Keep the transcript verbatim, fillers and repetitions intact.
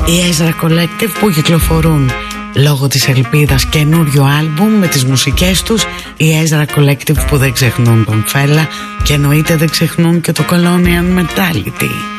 Οι Ezra Collective που κυκλοφορούν λόγω της ελπίδας καινούριο άλμπουμ με τις μουσικές τους. Οι Ezra Collective που δεν ξεχνούν τον Φέλα και εννοείται δεν ξεχνούν και το Colonial Mentality.